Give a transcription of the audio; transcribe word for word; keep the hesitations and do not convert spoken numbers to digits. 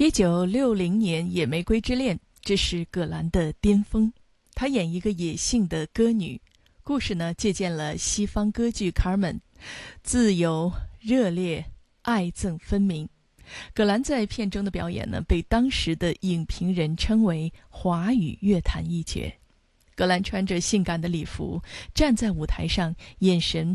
一九六零年《野玫瑰之恋》，这是葛兰的巅峰。她演一个野性的歌女，故事呢借鉴了西方歌剧《卡尔门》，自由、热烈、爱憎分明。葛兰在片中的表演呢，被当时的影评人称为华语乐坛一绝。葛兰穿着性感的礼服，站在舞台上，眼神